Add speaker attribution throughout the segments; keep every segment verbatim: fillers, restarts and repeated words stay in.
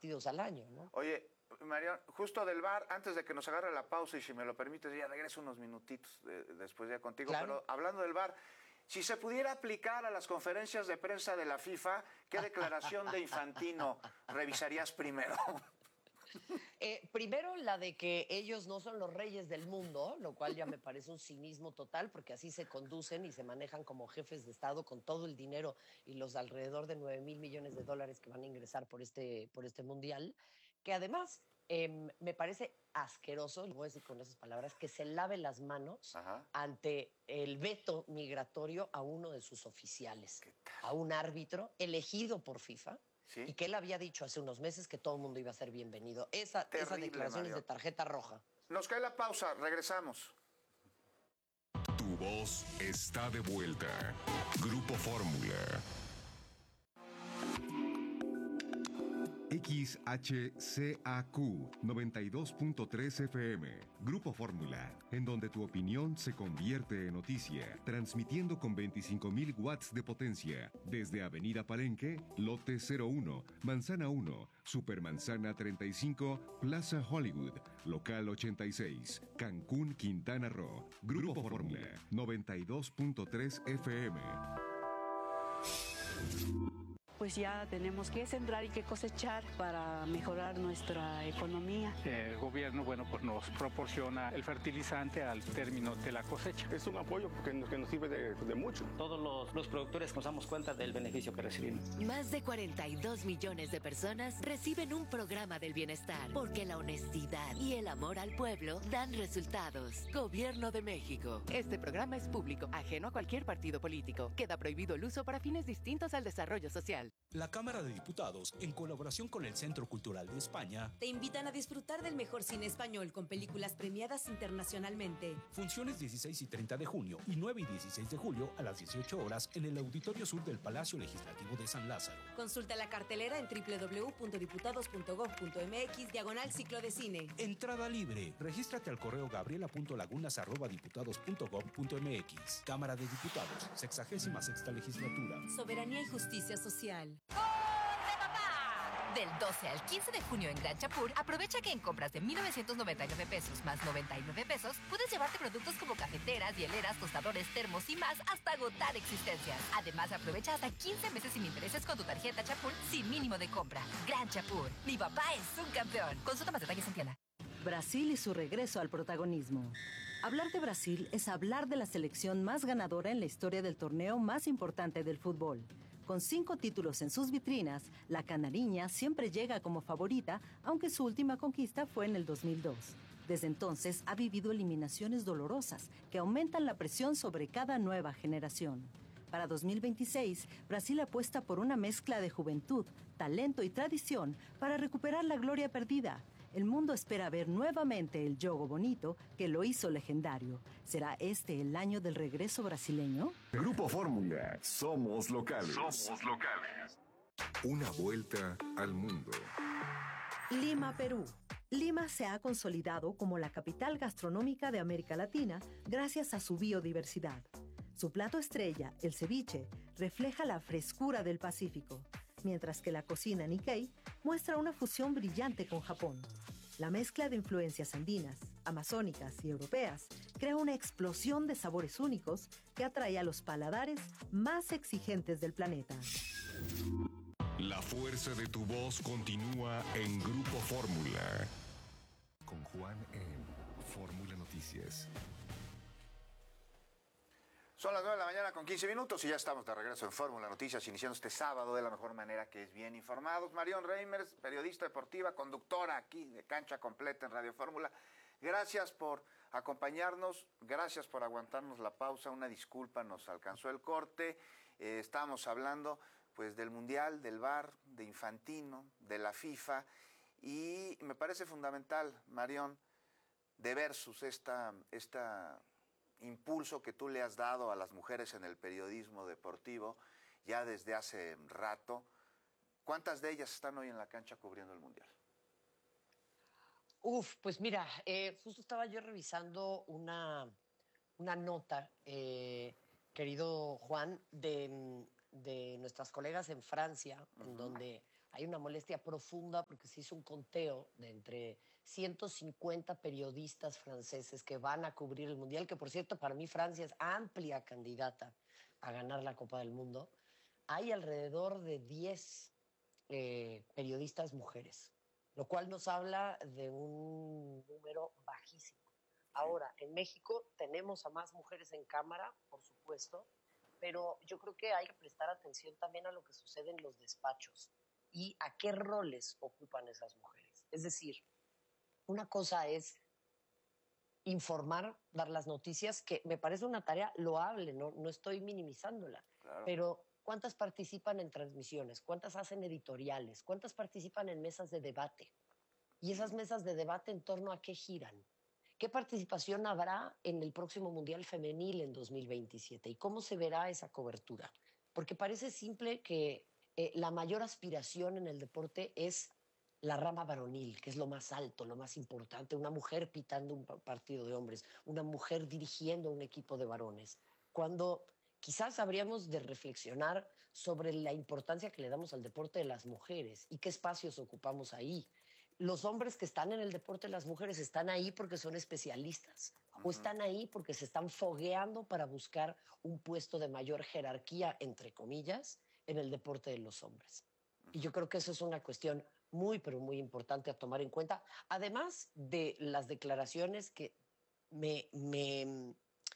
Speaker 1: partidos al año, ¿no?
Speaker 2: Oye, Marión, justo del V A R, antes de que nos agarre la pausa, y si me lo permites, ya regreso unos minutitos de, después ya contigo,
Speaker 1: claro.
Speaker 2: Pero hablando del V A R, si se pudiera aplicar a las conferencias de prensa de la FIFA, ¿qué declaración de Infantino revisarías primero?
Speaker 1: Eh, primero, la de que ellos no son los reyes del mundo, lo cual ya me parece un cinismo total, porque así se conducen y se manejan como jefes de Estado con todo el dinero y los alrededor de nueve mil millones de dólares que van a ingresar por este, por este mundial, que además eh, me parece asqueroso, lo voy a decir con esas palabras, que se lave las manos
Speaker 2: Ajá.
Speaker 1: ante el veto migratorio a uno de sus oficiales, a un árbitro elegido por FIFA. ¿Sí? Y que él había dicho hace unos meses que todo el mundo iba a ser bienvenido. Esa, Terrible, esa declaración Mario. Es de tarjeta roja.
Speaker 2: Nos cae la pausa, regresamos.
Speaker 3: Tu voz está de vuelta. Grupo Fórmula. X H C A Q noventa y dos punto tres F M, Grupo Fórmula, en donde tu opinión se convierte en noticia, transmitiendo con veinticinco mil watts de potencia, desde Avenida Palenque, Lote cero uno, Manzana uno, Supermanzana treinta y cinco, Plaza Hollywood, Local ochenta y seis, Cancún, Quintana Roo, Grupo Fórmula, noventa y dos punto tres F M.
Speaker 4: Pues ya tenemos que sembrar y que cosechar para mejorar nuestra economía.
Speaker 5: El gobierno, bueno, pues nos proporciona el fertilizante al término de la cosecha.
Speaker 6: Es un apoyo que nos, que nos sirve de, de mucho.
Speaker 7: Todos los, los productores nos damos cuenta del beneficio que recibimos.
Speaker 8: Más de cuarenta y dos millones de personas reciben un programa del bienestar, porque la honestidad y el amor al pueblo dan resultados. Gobierno de México.
Speaker 9: Este programa es público, ajeno a cualquier partido político. Queda prohibido el uso para fines distintos al desarrollo social.
Speaker 10: La Cámara de Diputados, en colaboración con el Centro Cultural de España,
Speaker 11: te invitan a disfrutar del mejor cine español con películas premiadas internacionalmente.
Speaker 10: Funciones dieciséis y treinta de junio y nueve y dieciséis de julio a las dieciocho horas en el Auditorio Sur del Palacio Legislativo de San Lázaro.
Speaker 11: Consulta la cartelera en doble u doble u doble u punto diputados punto gob punto eme equis diagonal ciclo de cine.
Speaker 10: Entrada libre. Regístrate al correo gabriela punto lagunas arroba diputados punto gob punto eme equis. Cámara de Diputados, sexagésima sexta legislatura.
Speaker 11: Soberanía y justicia social.
Speaker 12: Del doce al quince de junio en Gran Chapur, aprovecha que en compras de mil novecientos noventa y nueve pesos más noventa y nueve pesos, puedes llevarte productos como cafeteras, hieleras, tostadores, termos y más hasta agotar existencias. Además, aprovecha hasta quince meses sin intereses con tu tarjeta Chapur sin mínimo de compra. Gran Chapur, mi papá es un campeón. Consulta más detalles en tienda.
Speaker 13: Brasil y su regreso al protagonismo. Hablar de Brasil es hablar de la selección más ganadora en la historia del torneo más importante del fútbol. Con cinco títulos en sus vitrinas, la canariña siempre llega como favorita, aunque su última conquista fue en el dos mil dos. Desde entonces ha vivido eliminaciones dolorosas que aumentan la presión sobre cada nueva generación. Para dos mil veintiséis, Brasil apuesta por una mezcla de juventud, talento y tradición para recuperar la gloria perdida. El mundo espera ver nuevamente el Jogo Bonito que lo hizo legendario. ¿Será este el año del regreso brasileño?
Speaker 3: Grupo Fórmula. Somos locales.
Speaker 14: Somos locales.
Speaker 3: Una vuelta al mundo.
Speaker 13: Lima, Perú. Lima se ha consolidado como la capital gastronómica de América Latina gracias a su biodiversidad. Su plato estrella, el ceviche, refleja la frescura del Pacífico, mientras que la cocina Nikkei muestra una fusión brillante con Japón. La mezcla de influencias andinas, amazónicas y europeas crea una explosión de sabores únicos que atrae a los paladares más exigentes del planeta.
Speaker 3: La fuerza de tu voz continúa en Grupo Fórmula. Con Juan en Fórmula Noticias.
Speaker 2: Son las nueve de la mañana con quince minutos y ya estamos de regreso en Fórmula Noticias, iniciando este sábado de la mejor manera, que es bien informados. Marión Reimers, periodista deportiva, conductora aquí de Cancha Completa en Radio Fórmula. Gracias por acompañarnos, gracias por aguantarnos la pausa. Una disculpa, nos alcanzó el corte. Eh, estábamos hablando pues del Mundial, del V A R, de Infantino, de la FIFA, y me parece fundamental, Marión, de versus esta... esta impulso que tú le has dado a las mujeres en el periodismo deportivo ya desde hace rato. ¿Cuántas de ellas están hoy en la cancha cubriendo el Mundial?
Speaker 1: Uf, pues mira, eh, justo estaba yo revisando una, una nota, eh, querido Juan, de, de nuestras colegas en Francia, uh-huh. en donde hay una molestia profunda porque se hizo un conteo de entre ciento cincuenta periodistas franceses que van a cubrir el Mundial, que por cierto para mí Francia es amplia candidata a ganar la Copa del Mundo. Hay alrededor de diez eh, periodistas mujeres, lo cual nos habla de un número bajísimo. Ahora, en México tenemos a más mujeres en cámara, por supuesto, pero yo creo que hay que prestar atención también a lo que sucede en los despachos y a qué roles ocupan esas mujeres. Es decir, una cosa es informar, dar las noticias, que me parece una tarea loable, no, no estoy minimizándola, claro. Pero ¿cuántas participan en transmisiones? ¿Cuántas hacen editoriales? ¿Cuántas participan en mesas de debate? Y esas mesas de debate, ¿en torno a qué giran? ¿Qué participación habrá en el próximo Mundial Femenil en dos mil veintisiete? ¿Y cómo se verá esa cobertura? Porque parece simple que eh, la mayor aspiración en el deporte es la rama varonil, que es lo más alto, lo más importante. Una mujer pitando un partido de hombres, una mujer dirigiendo un equipo de varones. Cuando quizás habríamos de reflexionar sobre la importancia que le damos al deporte de las mujeres y qué espacios ocupamos ahí. Los hombres que están en el deporte, las mujeres están ahí porque son especialistas, uh-huh. o están ahí porque se están fogueando para buscar un puesto de mayor jerarquía, entre comillas, en el deporte de los hombres. Uh-huh. Y yo creo que eso es una cuestión muy, pero muy importante a tomar en cuenta, además de las declaraciones que me, me,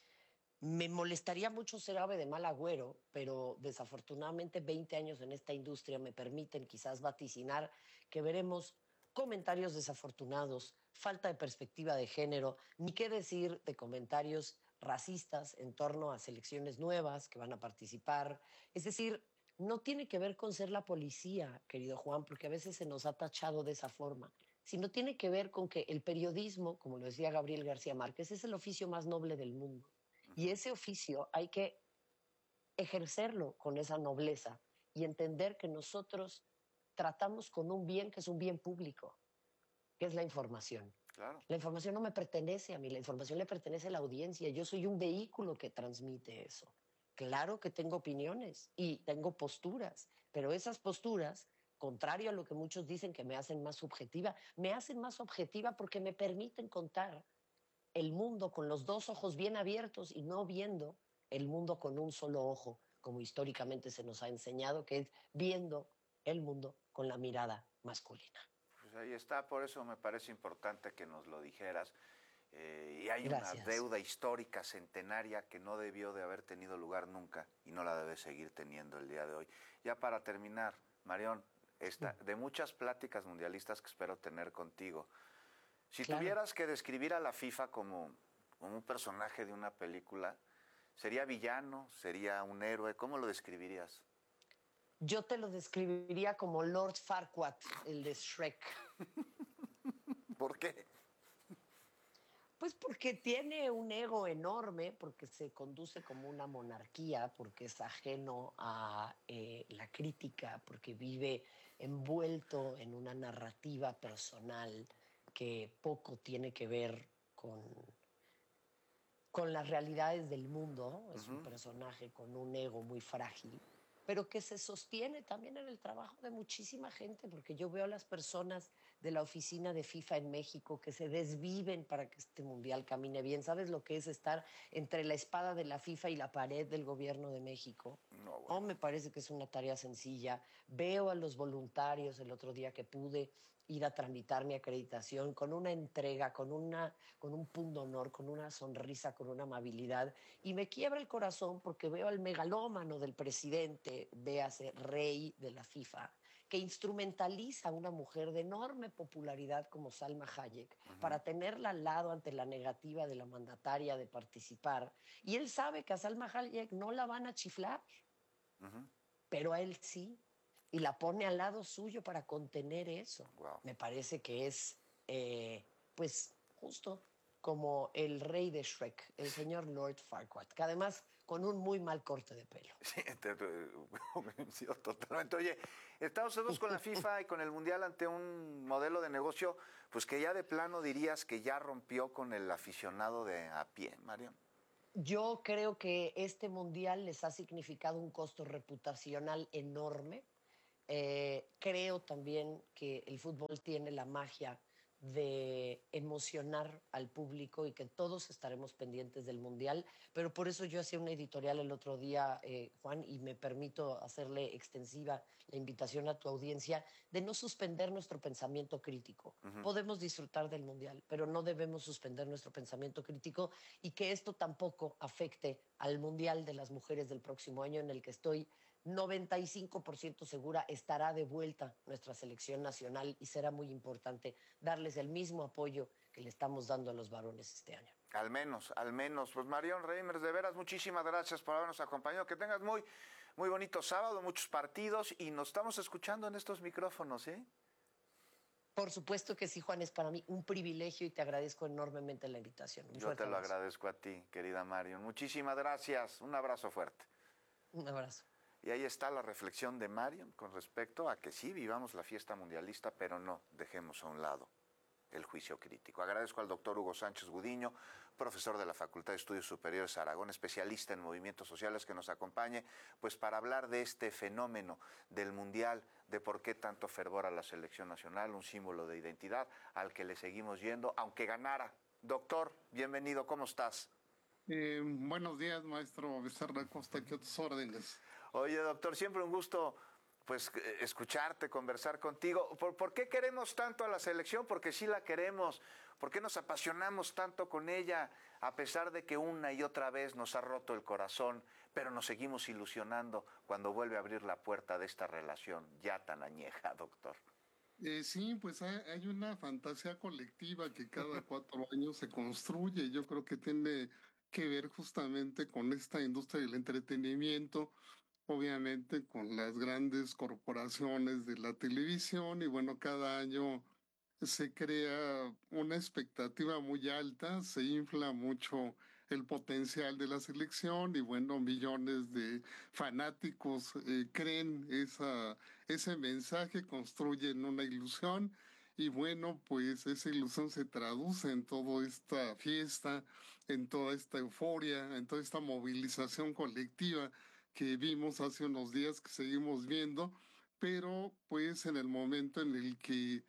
Speaker 1: me molestaría mucho ser ave de mal agüero, pero desafortunadamente veinte años en esta industria me permiten quizás vaticinar que veremos comentarios desafortunados, falta de perspectiva de género, ni qué decir de comentarios racistas en torno a selecciones nuevas que van a participar. Es decir, no tiene que ver con ser la policía, querido Juan, porque a veces se nos ha tachado de esa forma, sino tiene que ver con que el periodismo, como lo decía Gabriel García Márquez, es el oficio más noble del mundo. Y ese oficio hay que ejercerlo con esa nobleza y entender que nosotros tratamos con un bien que es un bien público, que es la información. Claro. La información no me pertenece a mí, la información le pertenece a la audiencia. Yo soy un vehículo que transmite eso. Claro que tengo opiniones y tengo posturas, pero esas posturas, contrario a lo que muchos dicen que me hacen más subjetiva, me hacen más objetiva porque me permiten contar el mundo con los dos ojos bien abiertos y no viendo el mundo con un solo ojo, como históricamente se nos ha enseñado, que es viendo el mundo con la mirada masculina.
Speaker 2: Pues ahí está, por eso me parece importante que nos lo dijeras. Eh, y hay
Speaker 1: Gracias.
Speaker 2: Una deuda histórica centenaria que no debió de haber tenido lugar nunca y no la debe seguir teniendo el día de hoy. Ya para terminar, Marión, esta, de muchas pláticas mundialistas que espero tener contigo, si claro. tuvieras que describir a la FIFA como, como un personaje de una película, ¿sería villano? ¿Sería un héroe? ¿Cómo lo describirías?
Speaker 1: Yo te lo describiría como Lord Farquaad, el de Shrek.
Speaker 2: ¿Por qué?
Speaker 1: Pues porque tiene un ego enorme, porque se conduce como una monarquía, porque es ajeno a eh, la crítica, porque vive envuelto en una narrativa personal que poco tiene que ver con, con las realidades del mundo. Es uh-huh. un personaje con un ego muy frágil, pero que se sostiene también en el trabajo de muchísima gente, porque yo veo a las personas de la oficina de FIFA en México que se desviven para que este mundial camine bien. ¿Sabes lo que es estar entre la espada de la FIFA y la pared del gobierno de México? No, bueno. No me parece que es una tarea sencilla. Veo a los voluntarios el otro día que pude ir a tramitar mi acreditación con una entrega, con, una, con un pundonor, con una sonrisa, con una amabilidad, y me quiebra el corazón porque veo al megalómano del presidente, véase rey de la FIFA, que instrumentaliza a una mujer de enorme popularidad como Salma Hayek uh-huh. para tenerla al lado ante la negativa de la mandataria de participar. Y él sabe que a Salma Hayek no la van a chiflar, uh-huh. pero a él sí. Y la pone al lado suyo para contener eso. Wow. Me parece que es, eh, pues, justo como el rey de Shrek, el señor Lord Farquaad, que además con un muy mal corte de pelo.
Speaker 2: Sí, te, te, sí, totalmente. Oye, Estados Unidos con la FIFA y con el Mundial ante un modelo de negocio, pues que ya de plano dirías que ya rompió con el aficionado de a pie, Marión.
Speaker 1: Yo creo que este Mundial les ha significado un costo reputacional enorme, Eh, creo también que el fútbol tiene la magia de emocionar al público y que todos estaremos pendientes del Mundial, pero por eso yo hacía una editorial el otro día, eh, Juan, y me permito hacerle extensiva la invitación a tu audiencia de no suspender nuestro pensamiento crítico. Uh-huh. Podemos disfrutar del Mundial, pero no debemos suspender nuestro pensamiento crítico y que esto tampoco afecte al Mundial de las Mujeres del próximo año, en el que estoy noventa y cinco por ciento segura estará de vuelta nuestra selección nacional y será muy importante darles el mismo apoyo que le estamos dando a los varones este año.
Speaker 2: Al menos, al menos. Pues Marión Reimers, de veras, muchísimas gracias por habernos acompañado. Que tengas muy, muy bonito sábado, muchos partidos y nos estamos escuchando en estos micrófonos, ¿eh?
Speaker 1: Por supuesto que sí, Juan, es para mí un privilegio y te agradezco enormemente la invitación. Un
Speaker 2: Yo te lo abrazo. Agradezco a ti, querida Marión. Muchísimas gracias. Un abrazo fuerte.
Speaker 1: Un abrazo.
Speaker 2: Y ahí está la reflexión de Marion con respecto a que sí vivamos la fiesta mundialista, pero no dejemos a un lado el juicio crítico. Agradezco al doctor Hugo Sánchez Gudiño, profesor de la Facultad de Estudios Superiores Aragón, especialista en movimientos sociales, que nos acompañe pues para hablar de este fenómeno del Mundial, de por qué tanto fervor a la selección nacional, un símbolo de identidad al que le seguimos yendo, aunque ganara. Doctor, bienvenido, ¿cómo estás?
Speaker 14: Eh, buenos días, maestro Becerra Costa, ¿qué otras órdenes?
Speaker 2: Oye, doctor, siempre un gusto pues escucharte, conversar contigo. ¿Por, ¿Por qué queremos tanto a la selección? Porque sí la queremos. ¿Por qué nos apasionamos tanto con ella? A pesar de que una y otra vez nos ha roto el corazón, pero nos seguimos ilusionando cuando vuelve a abrir la puerta de esta relación ya tan añeja, doctor.
Speaker 14: Eh, sí, pues hay, hay una fantasía colectiva que cada cuatro años se construye. Yo creo que tiene que ver justamente con esta industria del entretenimiento, obviamente con las grandes corporaciones de la televisión, y bueno, cada año se crea una expectativa muy alta, se infla mucho el potencial de la selección y bueno, millones de fanáticos eh, creen esa, ese mensaje, construyen una ilusión y bueno, pues esa ilusión se traduce en toda esta fiesta, en toda esta euforia, en toda esta movilización colectiva que vimos hace unos días, que seguimos viendo, pero pues en el momento en el que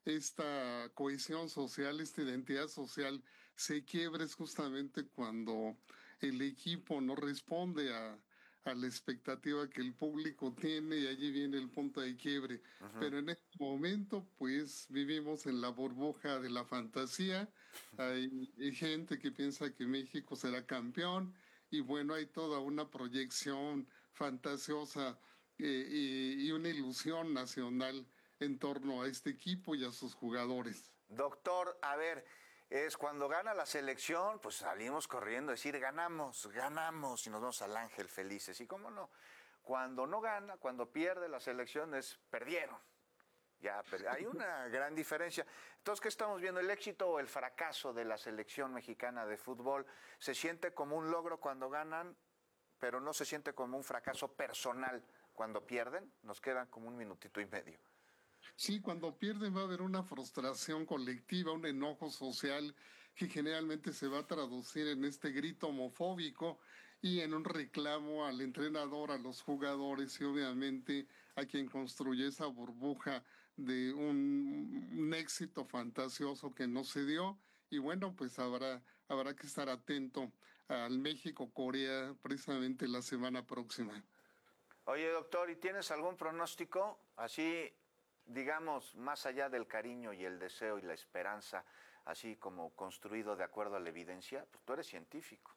Speaker 14: esta cohesión social, esta identidad social se quiebra es justamente cuando el equipo no responde a, a la expectativa que el público tiene y allí viene el punto de quiebre. Uh-huh. Pero en este momento pues vivimos en la burbuja de la fantasía, hay, hay gente que piensa que México será campeón, y bueno, hay toda una proyección fantasiosa eh, y, y una ilusión nacional en torno a este equipo y a sus jugadores.
Speaker 2: Doctor, a ver, es cuando gana la selección, pues salimos corriendo a decir ganamos, ganamos y nos vamos al ángel felices. ¿Y cómo no? Cuando no gana, cuando pierde la selección es perdieron. Ya, pero hay una gran diferencia. Entonces, ¿qué estamos viendo? ¿El éxito o el fracaso de la selección mexicana de fútbol se siente como un logro cuando ganan, pero no se siente como un fracaso personal cuando pierden? Nos quedan como un minutito y medio.
Speaker 14: Sí, cuando pierden va a haber una frustración colectiva, un enojo social que generalmente se va a traducir en este grito homofóbico y en un reclamo al entrenador, a los jugadores y obviamente a quien construye esa burbuja de un, un éxito fantasioso que no se dio. Y bueno, pues habrá, habrá que estar atento al México-Corea precisamente la semana próxima.
Speaker 2: Oye, doctor, ¿y tienes algún pronóstico así, digamos, más allá del cariño y el deseo y la esperanza, así como construido de acuerdo a la evidencia? Pues tú eres científico.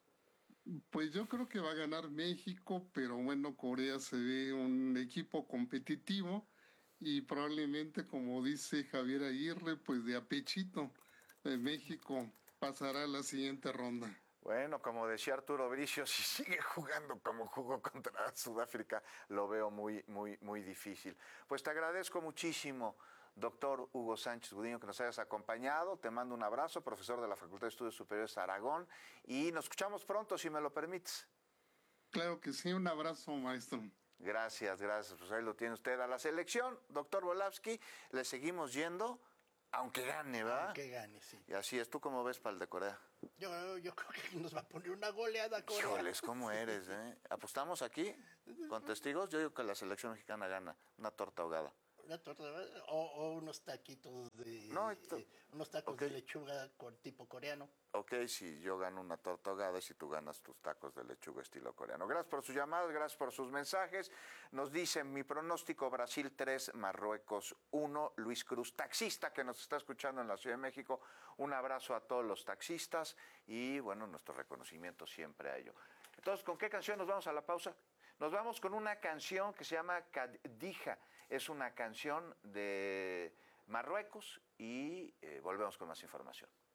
Speaker 14: Pues yo creo que va a ganar México, pero bueno, Corea se ve un equipo competitivo y probablemente, como dice Javier Aguirre, pues de apechito, eh, México pasará a la siguiente ronda.
Speaker 2: Bueno, como decía Arturo Bricio, si sigue jugando como jugó contra Sudáfrica, lo veo muy, muy, muy difícil. Pues te agradezco muchísimo, doctor Hugo Sánchez Gudiño, que nos hayas acompañado. Te mando un abrazo, profesor de la Facultad de Estudios Superiores Aragón, y nos escuchamos pronto, si me lo permites.
Speaker 14: Claro que sí, un abrazo, maestro.
Speaker 2: Gracias, gracias. Pues ahí lo tiene usted. A la selección, doctor Volavsky, le seguimos yendo Aunque gane, ¿va?
Speaker 15: Aunque gane, sí.
Speaker 2: Y así es. ¿Tú cómo ves para el de Corea?
Speaker 15: Yo, yo creo que nos va a poner una goleada Corea.
Speaker 2: Híjoles, ¿cómo eres, eh? ¿Apostamos aquí con testigos? Yo digo que la selección mexicana gana. Una torta ahogada.
Speaker 15: Una torta o, o unos taquitos de...
Speaker 2: No,
Speaker 15: eh, unos tacos
Speaker 2: okay.
Speaker 15: de lechuga con tipo coreano.
Speaker 2: Ok, si yo gano una torta ahogada y si tú ganas tus tacos de lechuga estilo coreano. Gracias por sus llamadas, gracias por sus mensajes. Nos dicen mi pronóstico: Brasil tres, Marruecos uno. Luis Cruz, taxista que nos está escuchando en la Ciudad de México. Un abrazo a todos los taxistas y, bueno, nuestro reconocimiento siempre a ello. Entonces, ¿con qué canción nos vamos a la pausa? Nos vamos con una canción que se llama Kadija. Es una canción de Marruecos y eh, volvemos con más información.